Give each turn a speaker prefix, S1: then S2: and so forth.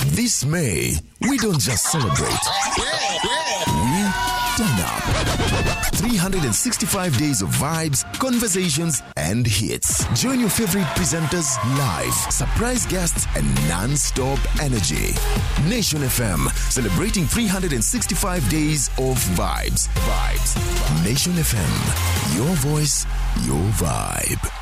S1: This May, we don't just celebrate. We turn up. 365 days of vibes, conversations, and hits. Join your favorite presenters live, surprise guests, and non-stop energy. Nation FM, celebrating 365 days of vibes. Nation FM, your voice, your vibe.